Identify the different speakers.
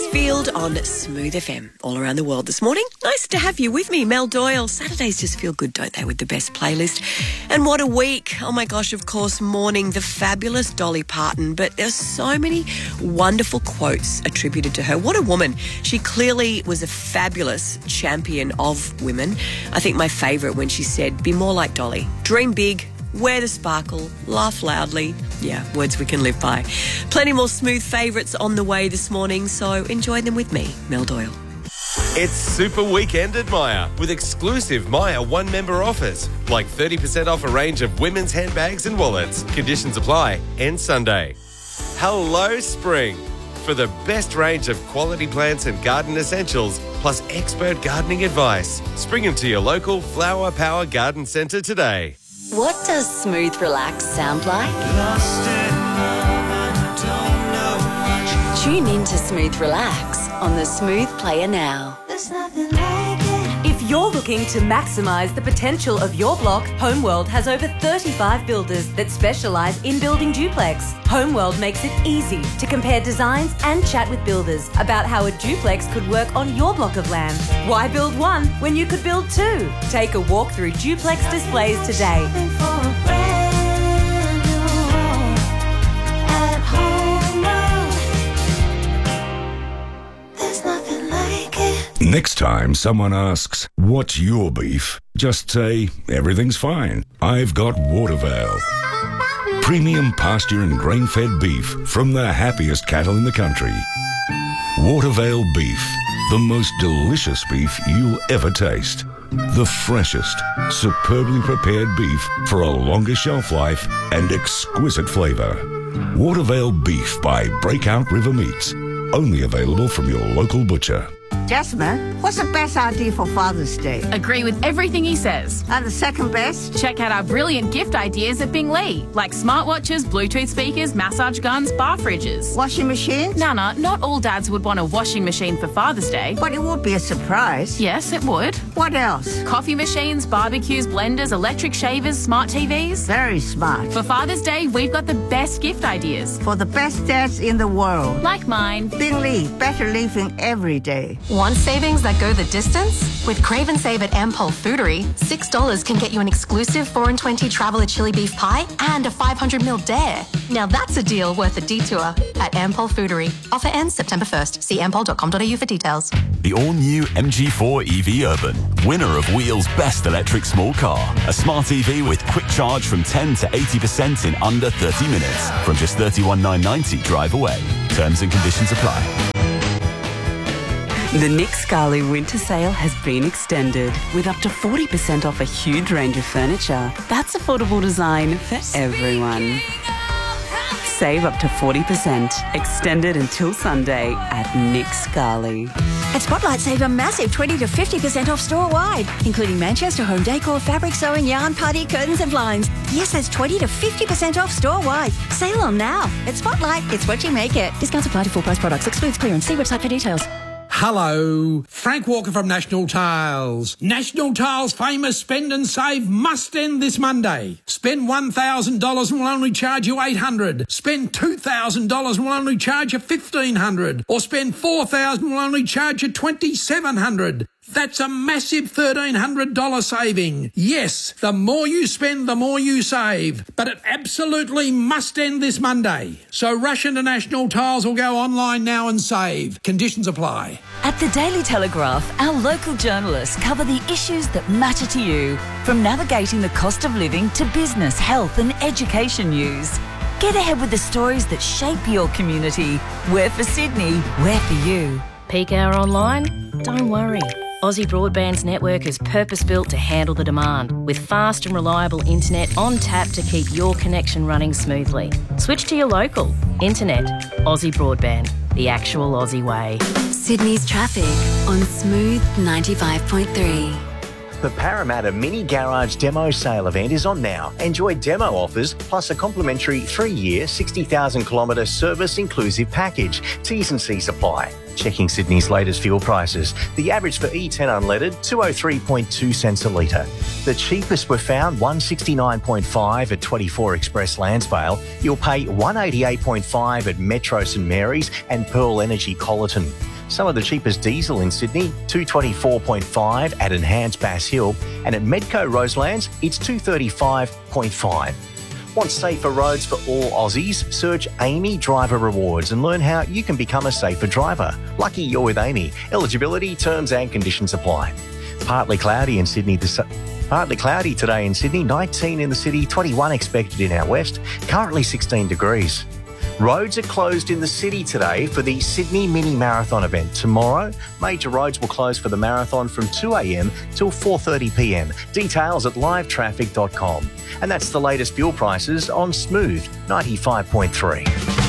Speaker 1: Field on Smooth FM all around the world this morning. Nice to have you with me, Mel Doyle. Saturdays just feel good, don't they, with the best playlist? And what a week. Oh my gosh, of course, mourning the fabulous Dolly Parton, but there's so many wonderful quotes attributed to her. What a woman. She clearly was a fabulous champion of women. I think my favourite when she said, be more like Dolly. Dream big, wear the sparkle, laugh loudly. Yeah, words we can live by. Plenty more smooth favourites on the way this morning, so enjoy them with me, Mel Doyle.
Speaker 2: It's Super Weekend at Myer with exclusive Myer one-member offers, like 30% off a range of women's handbags and wallets. Conditions apply. End Sunday. Hello, spring. For the best range of quality plants and garden essentials, plus expert gardening advice, spring into your local Flower Power Garden Centre today.
Speaker 3: What does smooth relax sound like? Tune in to Smooth Relax on the Smooth Player now.
Speaker 4: There's nothing like it.
Speaker 5: If you're looking to maximise the potential of your block, Homeworld has over 35 builders that specialise in building duplex. Homeworld makes it easy to compare designs and chat with builders about how a duplex could work on your block of land. Why build one when you could build two? Take a walk through duplex displays today.
Speaker 4: Shopping for a brand new home at Homeworld. There's nothing like it.
Speaker 6: Next time someone asks, what's your beef? Just say, everything's fine. I've got Watervale. Premium pasture and grain-fed beef from the happiest cattle in the country. Watervale beef, the most delicious beef you'll ever taste. The freshest, superbly prepared beef for a longer shelf life and exquisite flavour. Watervale beef by Breakout River Meats. Only available from your local butcher.
Speaker 7: Jasmine, what's the best idea for Father's Day?
Speaker 8: Agree with everything he says.
Speaker 7: And the second best?
Speaker 8: Check out our brilliant gift ideas at Bing Lee, like smartwatches, Bluetooth speakers, massage guns, bar fridges.
Speaker 7: Washing machines?
Speaker 8: Nana, not all dads would want a washing machine for Father's Day.
Speaker 7: But it would be a surprise.
Speaker 8: Yes, it would.
Speaker 7: What else?
Speaker 8: Coffee machines, barbecues, blenders, electric shavers, smart TVs.
Speaker 7: Very smart.
Speaker 8: For Father's Day, we've got the best gift ideas.
Speaker 7: For the best dads in the world.
Speaker 8: Like mine.
Speaker 7: Bing Lee, better living every day.
Speaker 9: Want savings that go the distance? With Crave and Save at Ampol Foodery, $6 can get you an exclusive 4-in-20 Traveller chili beef pie and a 500ml dare. Now that's a deal worth a detour at Ampol Foodery. Offer ends September 1st. See ampol.com.au for details.
Speaker 10: The all-new MG4 EV Urban, winner of Wheel's best electric small car. A smart EV with quick charge from 10 to 80% in under 30 minutes. From just $31,990 drive away. Terms and conditions apply.
Speaker 11: The Nick Scali winter sale has been extended with up to 40% off a huge range of furniture. That's affordable design for everyone. Save up to 40%, extended until Sunday at Nick Scali.
Speaker 12: At Spotlight, save a massive 20 to 50% off store-wide, including Manchester home decor, fabric sewing, yarn, party, curtains and blinds. Yes, that's 20 to 50% off store-wide. Sale on now. At Spotlight, it's what you make it. Discounts apply to full-price products. Excludes clearance. See website for details.
Speaker 13: Hello, Frank Walker from National Tiles. National Tiles' famous Spend and Save must end this Monday. Spend $1,000 and we'll only charge you $800. Spend $2,000 and we'll only charge you $1,500. Or spend $4,000 and we'll only charge you $2,700. That's a massive $1,300 saving. Yes, the more you spend, the more you save. But it absolutely must end this Monday. So rush into National Tiles or go online now and save. Conditions apply.
Speaker 14: At the Daily Telegraph, our local journalists cover the issues that matter to you, from navigating the cost of living to business, health and education news. Get ahead with the stories that shape your community. We're for Sydney, we're for you.
Speaker 15: Peak hour online? Don't worry. Aussie Broadband's network is purpose-built to handle the demand, with fast and reliable internet on tap to keep your connection running smoothly. Switch to your local. Internet. Aussie Broadband. The actual Aussie way.
Speaker 3: Sydney's traffic on Smooth 95.3.
Speaker 16: The Parramatta Mini Garage Demo Sale event is on now. Enjoy demo offers plus a complimentary 3-year, 60,000 kilometre service inclusive package. T's and C's apply. Checking Sydney's latest fuel prices. The average for E10 unleaded, 203.2 cents a litre. The cheapest were found, 169.5 at 24 Express Landsvale. You'll pay 188.5 at Metro St Mary's and Pearl Energy Colleton. Some of the cheapest diesel in Sydney, $2.24.5 at Enhanced Bass Hill, and at Medco Roselands, it's $2.35.5. Want safer roads for all Aussies? Search Amy Driver Rewards and learn how you can become a safer driver. Lucky you're with Amy. Eligibility, terms and conditions apply. Partly cloudy in Sydney. Partly cloudy today in Sydney, 19 in the city, 21 expected in our west, currently 16 degrees. Roads are closed in the city today for the Sydney Mini Marathon event. Tomorrow, major roads will close for the marathon from 2 a.m. till 4:30 p.m. Details at livetraffic.com. And that's the latest fuel prices on Smooth 95.3.